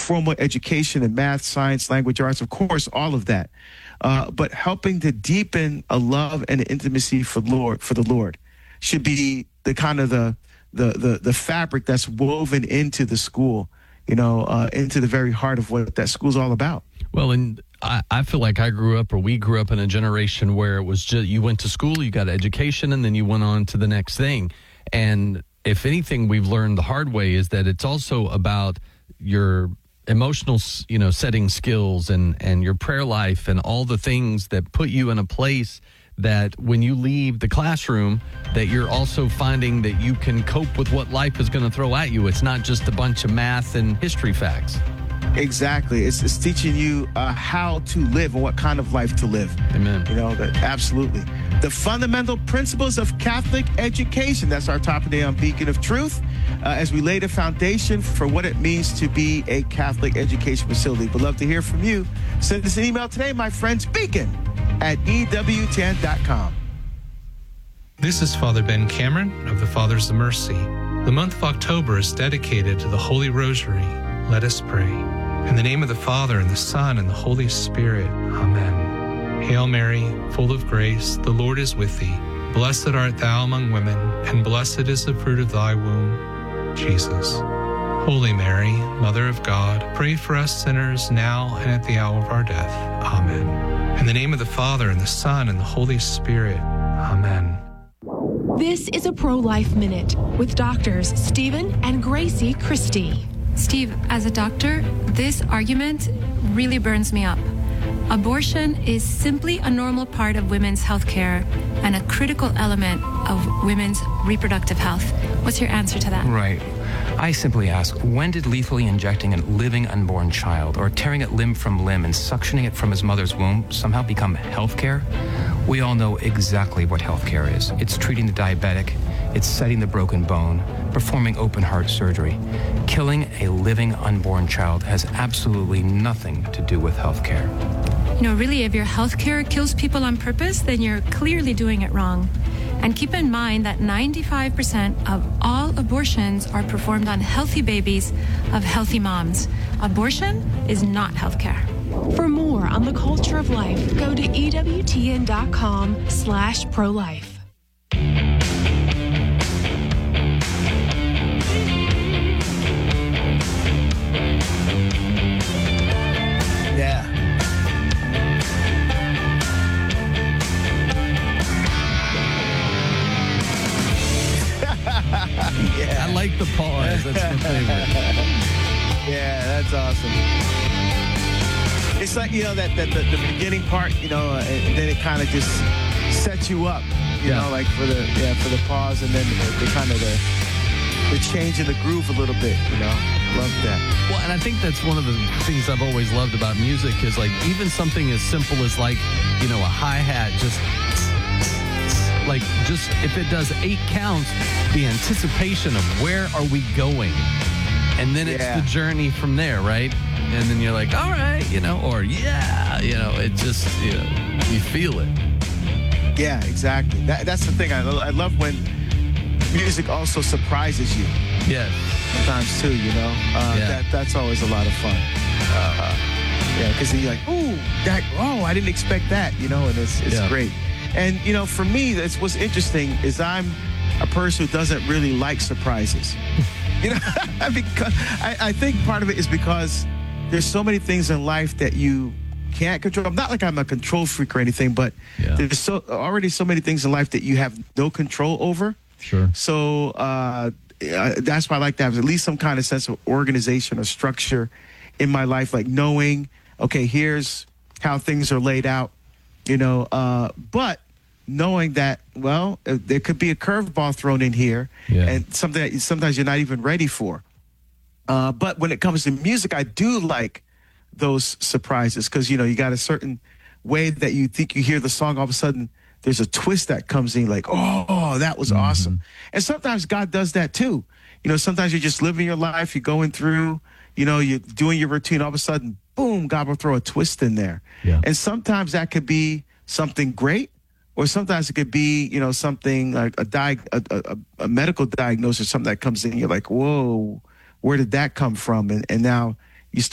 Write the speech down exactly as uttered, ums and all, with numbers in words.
formal education in math, science, language arts, of course, all of that. Uh, but helping to deepen a love and an intimacy for Lord for the Lord should be the kind of the the the, the fabric that's woven into the school, you know, uh, into the very heart of what that school's all about. Well, and I, I feel like I grew up, or we grew up in a generation where it was just, you went to school, you got an education, and then you went on to the next thing. And if anything we've learned the hard way is that it's also about your emotional, you know, setting skills and, and your prayer life and all the things that put you in a place that when you leave the classroom, that you're also finding that you can cope with what life is going to throw at you. It's not just a bunch of math and history facts. Exactly. It's, it's teaching you uh, how to live and what kind of life to live. Amen. You know, that absolutely. The fundamental principles of Catholic education. That's our topic today on Beacon of Truth, uh, as we lay the foundation for what it means to be a Catholic education facility. We'd love to hear from you. Send us an email today, my friends, beacon at E W ten dot com. This is Father Ben Cameron of the Fathers of Mercy. The month of October is dedicated to the Holy Rosary. Let us pray. In the name of the Father, and the Son, and the Holy Spirit. Amen. Hail Mary, full of grace, the Lord is with thee. Blessed art thou among women, and blessed is the fruit of thy womb, Jesus. Holy Mary, Mother of God, pray for us sinners now and at the hour of our death. Amen. In the name of the Father, and the Son, and the Holy Spirit. Amen. This is a Pro-Life Minute with doctors Stephen and Gracie Christie. Steve, as a doctor, this argument really burns me up. Abortion is simply a normal part of women's health care and a critical element of women's reproductive health. What's your answer to that? Right. I simply ask, when did lethally injecting a living unborn child or tearing it limb from limb and suctioning it from his mother's womb somehow become health care? We all know exactly what health care is. It's treating the diabetic, it's setting the broken bone, performing open heart surgery. Killing a living unborn child has absolutely nothing to do with health care. You know, really, if your health care kills people on purpose, then you're clearly doing it wrong. And keep in mind that ninety-five percent of all abortions are performed on healthy babies of healthy moms. Abortion is not health care. For more on the culture of life, go to E W T N dot com slash pro-life. Yeah. Yeah. I like the pause. That's my favorite. Yeah, that's awesome. It's like, you know, that, that the, the beginning part, you know, uh, and then it kind of just sets you up, you Yeah. know, like for the yeah for the pause, and then the, the kind of the the change in the groove a little bit, you know. Love that. Well, and I think that's one of the things I've always loved about music is like even something as simple as like, you know, a hi-hat, just like just if it does eight counts, the anticipation of where are we going? And then it's Yeah. the journey from there, right? And then you're like, all right, you know, or yeah, you know, it just, you know, you feel it. Yeah, exactly. That, that's the thing. I, I love when music also surprises you. Yeah. Sometimes too, you know. Uh, Yeah. That that's always a lot of fun. Uh, yeah, because you're like, ooh, that. Oh, I didn't expect that. You know, and it's it's Yeah. great. And you know, for me, that's what's interesting is I'm a person who doesn't really like surprises. You know, because I, I think part of it is because there's so many things in life that you can't control. I'm not like I'm a control freak or anything, but Yeah. there's so already so many things in life that you have no control over. Sure. So uh, uh, that's why I like to have at least some kind of sense of organization or structure in my life, like knowing, okay, here's how things are laid out, you know, uh, but knowing that, well, uh, there could be a curveball thrown in here Yeah. and something that sometimes you're not even ready for. Uh, but when it comes to music, I do like those surprises because, you know, you got a certain way that you think you hear the song, all of a sudden there's a twist that comes in like, oh, that was awesome. And sometimes God does that too. You know, sometimes you're just living your life, you're going through, you know, you're doing your routine, all of a sudden, boom, God will throw a twist in there. Yeah. And sometimes that could be something great, or sometimes it could be, you know, something like a, di- a, a, a medical diagnosis, something that comes in, you're like, whoa, where did that come from? And, and now